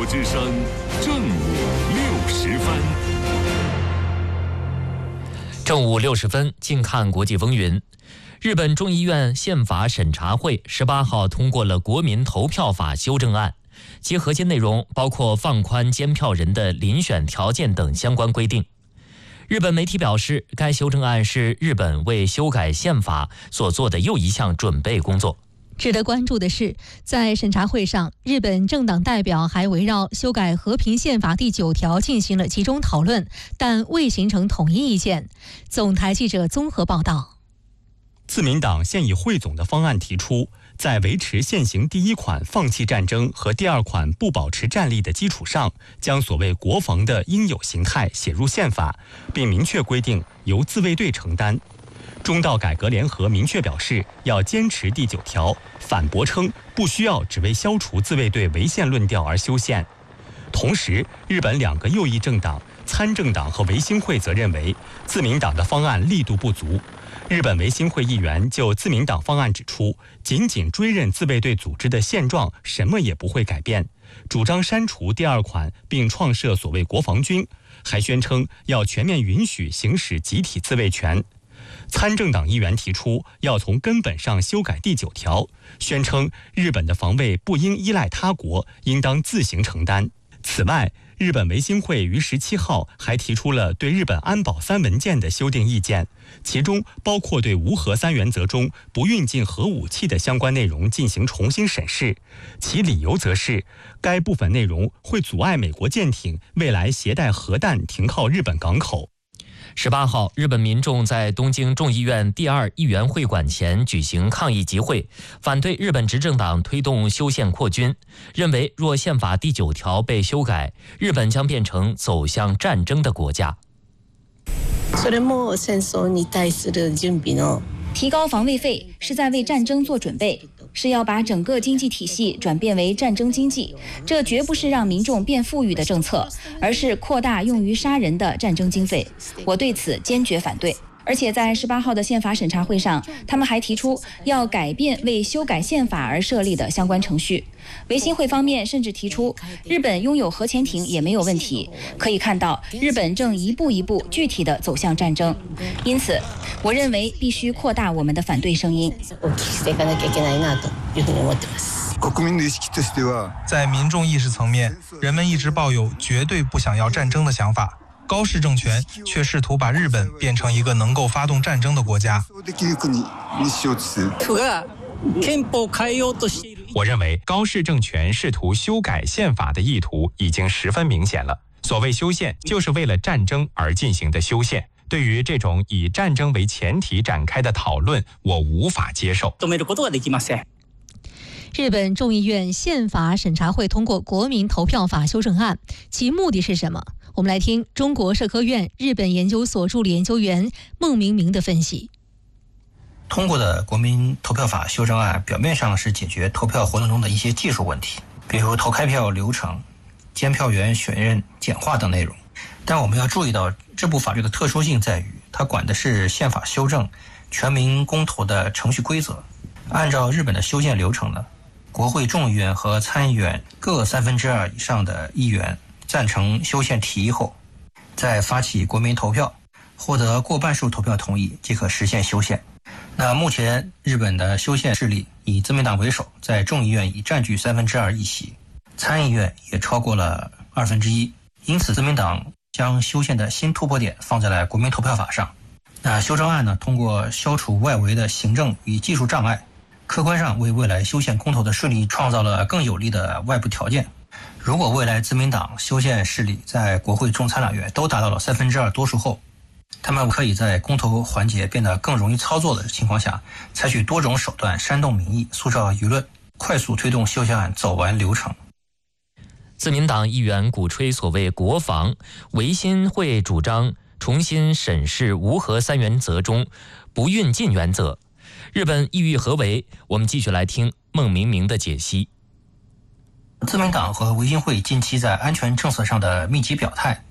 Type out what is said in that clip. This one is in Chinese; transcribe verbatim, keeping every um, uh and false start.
之声正午六时分。 正午六时分，静看国际风云。日本众议院宪法审查会十八号通过了国民投票法修正案，其核心内容包括放宽监票人的遴选条件等相关规定。日本媒体表示，该修正案是日本为修改宪法所做的又一项准备工作。 值得关注的是，在审查会上，日本政党代表还围绕修改和平宪法第九条进行了集中讨论，但未形成统一意见。总台记者综合报道。 自民党现已汇总的方案提出，在维持现行第一款放弃战争和第二款不保持战力的基础上，将所谓国防的应有形态写入宪法，并明确规定由自卫队承担。中道改革联合明确表示要坚持第九条，反驳称不需要只为消除自卫队违宪论调而修宪。同时，日本两个右翼政党参政党和维新会则认为自民党的方案力度不足。日本维新会议员就自民党方案指出，仅仅追认自卫队组织的现状，什么也不会改变，主张删除第二款并创设所谓国防军，还宣称要全面允许行使集体自卫权。参政党议员提出要从根本上修改第九条，宣称日本的防卫不应依赖他国，应当自行承担。此外，日本维新会于十七号还提出了对日本安保三文件的修订意见，其中包括对无核三原则中不运进核武器的相关内容进行重新审视，其理由则是该部分内容会阻碍美国舰艇未来携带核弹停靠日本港口。 十八号，日本民众在东京众议院第二议员会馆前举行抗议集会，反对日本执政党推动修宪扩军，认为若宪法第九条被修改，日本将变成走向战争的国家。 それも戦争に対する準備の提高防卫费是在为战争做准备，是要把整个经济体系转变为战争经济，这绝不是让民众变富裕的政策，而是扩大用于杀人的战争经费。我对此坚决反对。而且在十八号的宪法审查会上，他们还提出要改变为修改宪法而设立的相关程序。维新会方面甚至提出，日本拥有核潜艇也没有问题。可以看到，日本正一步一步具体地走向战争。因此，我认为必须扩大我们的反对声音。 在民众意识层面，人们一直抱有绝对不想要战争的想法。高市政权却试图把日本变成一个能够发动战争的国家。 我认为高市政权试图修改宪法的意图已经十分明显了。所谓修宪，就是为了战争而进行的修宪。对于这种以战争为前提展开的讨论，我无法接受。 日本众议院宪法审查会通过国民投票法修正案，其目的是什么？我们来听中国社科院日本研究所助理研究员孟明明的分析。 通过的国民投票法修正案表面上是解决投票活动中的一些技术问题，比如投开票流程、监票员选任简化等内容。但我们要注意到，这部法律的特殊性在于，它管的是宪法修正、全民公投的程序规则。按照日本的修宪流程呢，国会众议院和参议院各三分之二以上的议员赞成修宪提议后，再发起国民投票，获得过半数投票同意即可实现修宪。那目前日本的修宪势力以自民党为首，在众议院已占据三分之二议席，参议院也超过了二分之一，因此自民党将修宪的新突破点放在了国民投票法上。那修正案呢，通过消除外围的行政与技术障碍，客观上为未来修宪公投的顺利创造了更有利的外部条件。如果未来自民党修宪势力在国会众参两院都达到了三分之二多数后，他们可以在公投环节变得更容易操作的情况下，采取多种手段煽动民意、塑造舆论，快速推动修宪案走完流程。 自民党议员鼓吹所谓国防，维新会主张重新审视无核三原则中不运进原则。日本意欲何为？我们继续来听孟明明的解析。 自民党和维新会近期在安全政策上的密集表态，